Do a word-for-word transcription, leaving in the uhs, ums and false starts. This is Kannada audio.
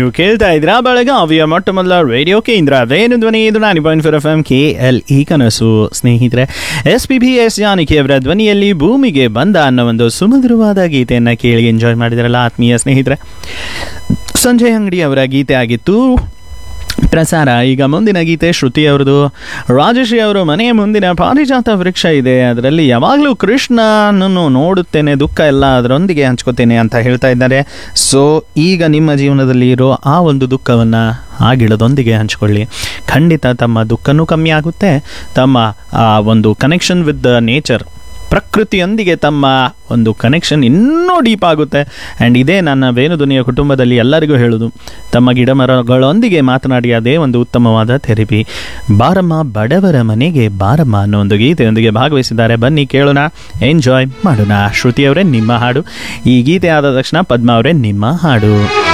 ನೀವು ಕೇಳ್ತಾ ಇದ್ದೀರಾ ಬೆಳಗಾವಿಯ ಮೊಟ್ಟ ಮೊದಲ ರೇಡಿಯೋ ಕೇಂದ್ರ ವೇಣು ಧ್ವನಿ. ಇದು ನಾನು point four F M K L ಈ ಕನಸು. ಸ್ನೇಹಿತರೆ, S P B S Janaki ಅವರ ಧ್ವನಿಯಲ್ಲಿ ಭೂಮಿಗೆ ಬಂದ ಅನ್ನೋ ಒಂದು ಸುಮಧುರವಾದ ಗೀತೆಯನ್ನು ಕೇಳಿ ಎಂಜಾಯ್ ಮಾಡಿದ್ರಲ್ಲ ಆತ್ಮೀಯ ಸ್ನೇಹಿತರೆ. ಸಂಜಯ್ ಅಂಗಡಿ ಅವರ ಗೀತೆ ಆಗಿತ್ತು ಪ್ರಸಾರ. ಈಗ ಮುಂದಿನ ಗೀತೆ ಶ್ರುತಿ ಅವ್ರದ್ದು. ರಾಜಶ್ರೀ ಅವರು ಮನೆಯ ಮುಂದಿನ ಪಾರಿಜಾತ ವೃಕ್ಷ ಇದೆ, ಅದರಲ್ಲಿ ಯಾವಾಗಲೂ ಕೃಷ್ಣನನ್ನು ನೋಡುತ್ತೇನೆ, ದುಃಖ ಎಲ್ಲ ಅದರೊಂದಿಗೆ ಹಂಚ್ಕೋತೇನೆ ಅಂತ ಹೇಳ್ತಾ ಇದ್ದಾರೆ. ಸೊ ಈಗ ನಿಮ್ಮ ಜೀವನದಲ್ಲಿ ಇರೋ ಆ ಒಂದು ದುಃಖವನ್ನು ಆ ಗಿಡದೊಂದಿಗೆ ಹಂಚ್ಕೊಳ್ಳಿ. ಖಂಡಿತ ತಮ್ಮ ದುಃಖನೂ ಕಮ್ಮಿ ಆಗುತ್ತೆ, ತಮ್ಮ ಆ ಒಂದು ಕನೆಕ್ಷನ್ ವಿತ್ ದ ನೇಚರ್, ಪ್ರಕೃತಿಯೊಂದಿಗೆ ತಮ್ಮ ಒಂದು ಕನೆಕ್ಷನ್ ಇನ್ನೂ ಡೀಪ್ ಆಗುತ್ತೆ. ಆ್ಯಂಡ್ ಇದೇ ನನ್ನ ವೇಣುಧ್ವನಿಯ ಕುಟುಂಬದಲ್ಲಿ ಎಲ್ಲರಿಗೂ ಹೇಳೋದು, ತಮ್ಮ ಗಿಡ ಮರಗಳೊಂದಿಗೆ ಮಾತನಾಡಿ ಅದೇ ಒಂದು ಉತ್ತಮವಾದ ಥೆರಪಿ. ಬಾರಮ್ಮ ಬಡವರ ಮನೆಗೆ ಬಾರಮ್ಮ ಅನ್ನೋ ಒಂದು ಗೀತೆಯೊಂದಿಗೆ ಭಾಗವಹಿಸಿದ್ದಾರೆ. ಬನ್ನಿ ಕೇಳೋಣ, ಎಂಜಾಯ್ ಮಾಡೋಣ. ಶ್ರುತಿ ಅವರೇ ನಿಮ್ಮ ಹಾಡು, ಈ ಗೀತೆ ಆದ ತಕ್ಷಣ ಪದ್ಮ ಅವರೇ ನಿಮ್ಮ ಹಾಡು.